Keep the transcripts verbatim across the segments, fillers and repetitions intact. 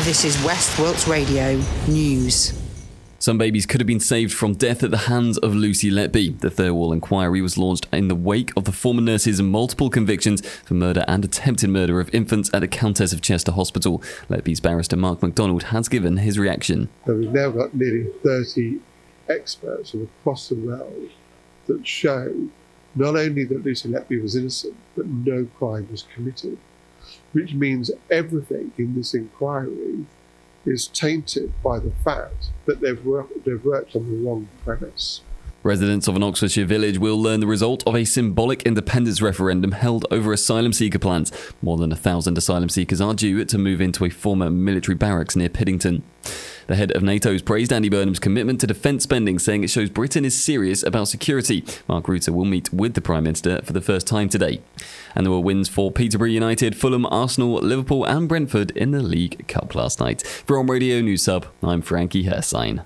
This is West Wilts Radio News. Some babies could have been saved from death at the hands of Lucy Letby. The Thirlwall inquiry was launched in the wake of the former nurse's multiple convictions for murder and attempted murder of infants at the Countess of Chester Hospital. Letby's barrister Mark MacDonald has given his reaction. So we've now got nearly thirty experts from across the world that show not only that Lucy Letby was innocent, but no crime was committed, which means everything in this inquiry is tainted by the fact that they've worked, they've worked on the wrong premise. Residents of an Oxfordshire village will learn the result of a symbolic independence referendum held over asylum seeker plans. More than a thousand asylum seekers are due to move into a former military barracks near Piddington. The head of NATO's praised Andy Burnham's commitment to defence spending, saying it shows Britain is serious about security. Mark Rutte will meet with the Prime Minister for the first time today. And there were wins for Peterborough United, Fulham, Arsenal, Liverpool and Brentford in the League Cup last night. For On Radio News Sub, I'm Frankie Hersign.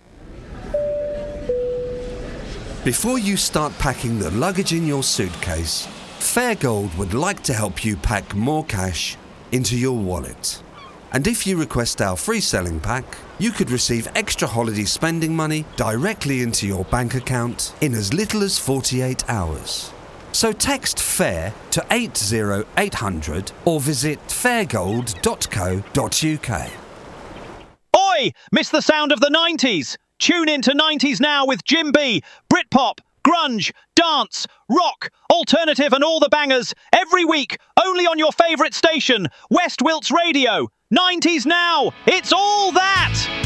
Before you start packing the luggage in your suitcase, Fairgold would like to help you pack more cash into your wallet. And if you request our free selling pack, you could receive extra holiday spending money directly into your bank account in as little as forty-eight hours. So text FAIR to eight zero eight hundred or visit fairgold dot co dot uk. Oi! Miss the sound of the nineties? Tune in to nineties Now with Jim B. Britpop, grunge, dance, rock, alternative and all the bangers every week only on your favourite station, West Wilts Radio. nineties Now! It's all that!